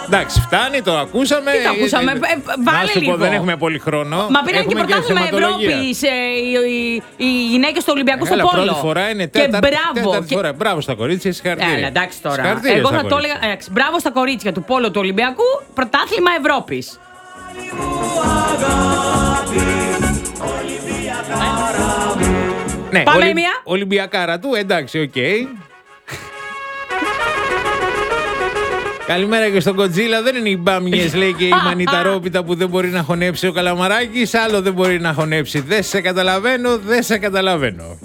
Εντάξει, φτάνει, το ακούσαμε. Τι το ακούσαμε, βάλε λίγο. Δεν έχουμε πολύ χρόνο. Μα πήραν και πρωτάθλημα Ευρώπης οι γυναίκες του Ολυμπιακού στο πόλο. Πρώτη φορά είναι τέταρτη φορά. Μπράβο στα κορίτσια, συγχαρητήρια. Εντάξει τώρα. Εγώ θα το έλεγα. Μπράβο στα κορίτσια του πόλο του Ολυμπιακού, πρωτάθλημα Ευρώπης. Ναι, πάμε μία. Ολυμπιακάρα του, εντάξει, οκ. Καλημέρα και στον Κοντζίλα. Δεν είναι οι μπάμιες, λέει, και η μανιταρόπιτα που δεν μπορεί να χωνέψει ο Καλαμαράκης. Άλλο δεν μπορεί να χωνέψει. Δεν σε καταλαβαίνω, δεν σε καταλαβαίνω.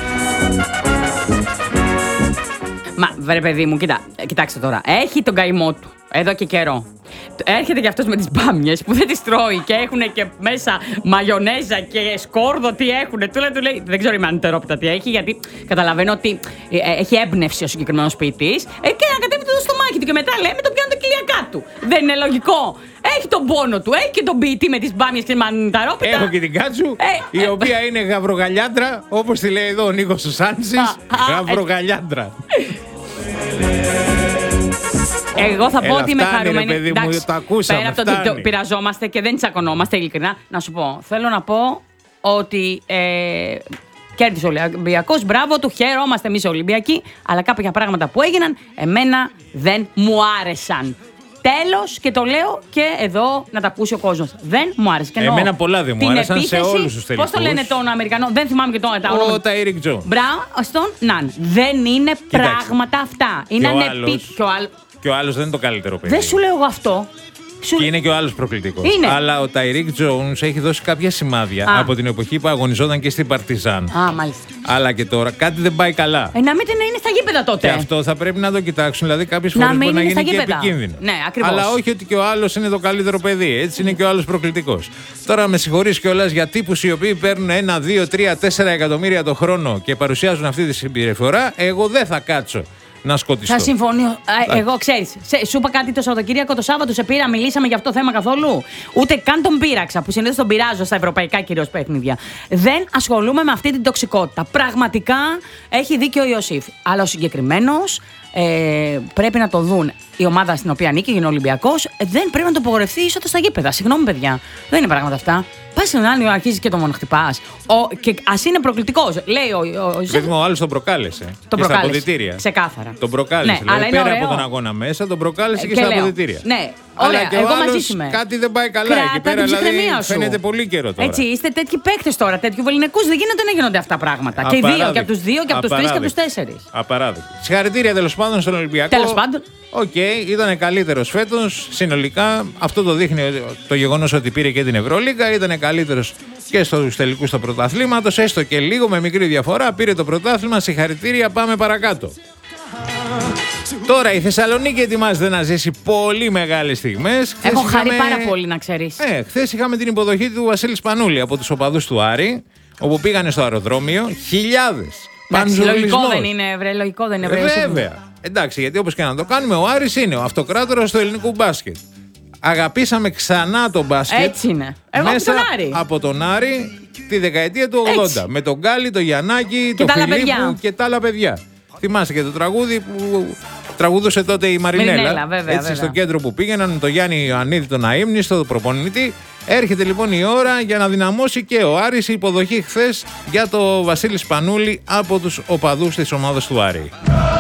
Μα βρε παιδί μου, κοιτάξτε τώρα. Έχει τον καημό του εδώ και καιρό. Έρχεται και αυτός με τις μπάμιες που δεν τις τρώει και έχουν και μέσα μαγιονέζα και σκόρδο, τι έχουν. Του λέει, δεν ξέρω η μανιταρόπιτα τι έχει, γιατί καταλαβαίνω ότι έχει έμπνευση ο συγκεκριμένος ποιητής και ανακατεύει το στομάχι του και μετά λέει με το πιάνει το κοιλιακά του. Δεν είναι λογικό. Έχει τον πόνο του, έχει και τον ποιητή με τις μπάμιες και τη μανιταρόπιτα. Έχω και την Κάτσου, η οποία είναι γαβρογαλιάντρα, όπως τη λέει εδώ ο Νίκος ο Σάντσης. Γαβρογαλιάντρα. Εγώ θα πω ότι είμαι χαρούμενη. Παιδί μου, το ακούσαμε, πέρα από το ότι πειραζόμαστε και δεν τσακωνόμαστε, ειλικρινά, να σου πω. Θέλω να πω ότι κέρδισε ο Ολυμπιακός. Μπράβο του, χαιρόμαστε εμείς οι Ολυμπιακοί. Αλλά κάποια πράγματα που έγιναν, εμένα δεν μου άρεσαν. Τέλος, και το λέω και εδώ να τα ακούσει ο κόσμος. Δεν μου άρεσε. Και εμένα πολλά δεν μου άρεσαν σε όλους τους τελικούς. Πώς το λένε τον Αμερικανό, δεν θυμάμαι και το όνομα. Ο Τάιρικ Τζον. Μπράβο, στον Ναν. Δεν είναι πράγματα αυτά. Είναι ανεπίτυχο. Και ο άλλος δεν είναι το καλύτερο παιδί. Δεν σου λέω εγώ αυτό. Και είναι και ο άλλος προκλητικός. Αλλά ο Τάιρικ Τζόουνς έχει δώσει κάποια σημάδια από την εποχή που αγωνιζόταν και στην Παρτιζάν. Μάλιστα. Αλλά και τώρα κάτι δεν πάει καλά. Να μην είναι στα γήπεδα τότε. Και αυτό θα πρέπει να το κοιτάξουν. Δηλαδή, κάποιες φορές μπορεί να γίνει και επικίνδυνο. Ναι, ακριβώς. Αλλά όχι ότι και ο άλλος είναι το καλύτερο παιδί. Έτσι είναι και ο άλλος προκλητικός. Τώρα με συγχωρείς κιόλας για τύπους οι οποίοι παίρνουν 1, 2, 3, 4 εκατομμύρια το χρόνο και παρουσιάζουν αυτή τη συμπεριφορά. Εγώ δεν θα κάτσω να σκοτιστώ. Θα συμφωνήσω. Εγώ ξέρεις, σου είπα κάτι το Σαββατοκύριακο, το Σάββατο σε πήρα, μιλήσαμε για αυτό το θέμα καθόλου. Ούτε καν τον πείραξα, που συνήθως τον πειράζω στα ευρωπαϊκά κυρίως παιχνίδια. Δεν ασχολούμαι με αυτή την τοξικότητα. Πραγματικά έχει δίκιο ο Ιωσήφ. Αλλά ο συγκεκριμένος πρέπει να το δουν. Η ομάδα στην οποία ανήκει, είναι ο Ολυμπιακός, δεν πρέπει να το απογορευτεί είσοδο στα γήπεδα. Συγγνώμη, παιδιά. Δεν είναι πράγματα αυτά. Πα στον άλλο, αρχίζει και τον μονοχτυπάς. Και ας είναι προκλητικός. Λέει ο Ιωσήφ. Ο άλλος τον προκάλεσε. Τον και στα αποδυτήρια. Ξεκάθαρα. Τον προκάλεσε. Ναι, δηλαδή, πέρα από τον αγώνα μέσα, τον προκάλεσε και στα αποδυτήρια. Ναι, αλλά ωραία, και εγώ ο άλλος μαζί είμαι. Κάτι δεν πάει καλά εκεί πέρα. Δηλαδή φαίνεται πολύ καιρό τώρα. Έτσι, είστε τέτοιοι παίκτες τώρα, τέτοιου βεληνικούς. Δεν γίνεται να γίνονται αυτά πράγματα. Και οι δύο, και από τους δύο, και από τους τρεις, και από τους τέσσερις. Απαράδεκτο. Συγχαρητήρια τέλος πάντων στον Ολυμπιακό. Τέλος πάντων. Οκ, ήταν καλύτερος φέτος. Συνολικά αυτό το δείχνει το γεγονός ότι πήρε και την Ευρωλίγκα. Ήταν καλύτερος και στους τελικούς του πρωταθλήματος. Έστω και λίγο με μικρή διαφορά. Πήρε το πρωτάθλημα. Συγχαρητήρια, πάμε παρακάτω. Τώρα η Θεσσαλονίκη ετοιμάζεται να ζήσει πολύ μεγάλες στιγμές. Έχω χαρεί πάρα πολύ, να ξέρεις. Χθες είχαμε την υποδοχή του Βασίλη Σπανούλη από τους οπαδούς του Άρη, όπου πήγανε στο αεροδρόμιο χιλιάδες. Λογικό δεν είναι, βρε, λογικό δεν είναι, βρε. Βέβαια. Εντάξει, γιατί όπως και να το κάνουμε, ο Άρης είναι ο αυτοκράτορας του ελληνικού μπάσκετ. Αγαπήσαμε ξανά το μπάσκετ. Έτσι είναι. Μέσα από τον Άρη τη δεκαετία του 80. Έτσι. Με τον Γκάλι, τον Γιαννάκη, τον Φιλίππου και τα άλλα παιδιά. Θυμάσαι και το τραγούδι που τραγουδούσε τότε η Μαρινέλα. Βέβαια. Στο κέντρο που πήγαιναν με τον Γιάννη Ιωαννίδη, τον αείμνηστο, τον προπονητή. Έρχεται λοιπόν η ώρα για να δυναμώσει και ο Άρης. Η υποδοχή χθες για το Βασίλη Σπανούλη από τους οπαδούς της ομάδας του Άρη.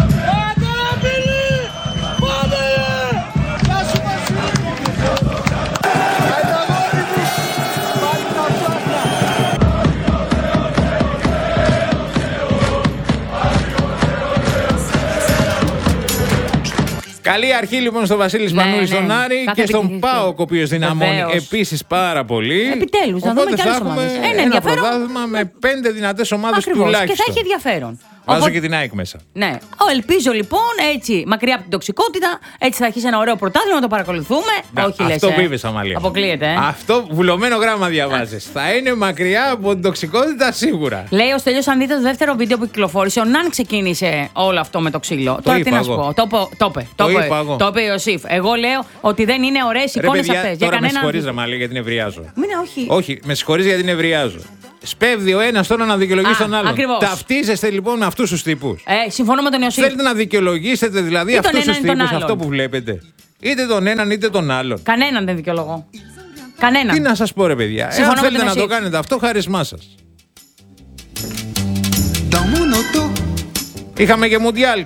Καλή αρχή λοιπόν στο Βασίλη Σπανούλη, στον Άρη και στον ΠΑΟΚ, ο οποίος δυναμώνει επίσης πάρα πολύ. Επιτέλους, να δούμε και άλλες ομάδες. Ένα πρωτάθλημα με 5 δυνατές ομάδες τουλάχιστον. Και θα έχει ενδιαφέρον. Βάζω και την ΑΕΚ μέσα. Ναι. Ελπίζω λοιπόν έτσι, μακριά από την τοξικότητα, έτσι θα αρχίσει ένα ωραίο πρωτάθλημα να το παρακολουθούμε. Όχι, λες. Αυτό πήβες, Αμαλία. Αποκλείεται. Αυτό βουλωμένο γράμμα διαβάζεις. Θα είναι μακριά από την τοξικότητα σίγουρα. Λέει ο Στέλιος, αν δείτε το δεύτερο βίντεο που κυκλοφόρησε, ο Ναν ξεκίνησε όλο αυτό με το ξύλο. Τώρα τι να σου πω. Το είπε ο Ιωσήφ. Εγώ λέω ότι δεν είναι ωραίες εικόνες αυτές. Τώρα με συγχωρείς, Αμαλία, γιατί νευριάζω. Όχι. Όχι, με συγχωρείς γιατί νευριάζω. Σπέβδει ο ένας τώρα να δικαιολογήσει τον άλλον. Ακριβώς. Ταυτίζεστε λοιπόν με αυτούς τους τύπους. Συμφωνώ με τον Ιωσήφ. Θέλετε να δικαιολογήσετε δηλαδή αυτούς τους τύπους, αυτό που βλέπετε. Είτε τον έναν είτε τον άλλον. Κανέναν δεν δικαιολογώ. Κανέναν. Τι να σας πω, ρε παιδιά. Εάν θέλετε να το κάνετε αυτό, χάρισμά σας. Είχαμε και Μουντιάλ.